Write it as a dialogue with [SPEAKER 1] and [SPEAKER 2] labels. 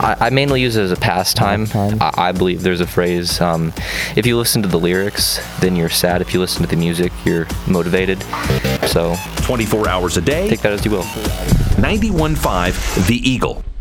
[SPEAKER 1] I mainly use it as a pastime. I believe there's a phrase, if you listen to the lyrics, then you're sad. If you listen to the music, you're motivated. So
[SPEAKER 2] 24 hours a day.
[SPEAKER 1] Take that as you will.
[SPEAKER 2] 91.5 The Eagle.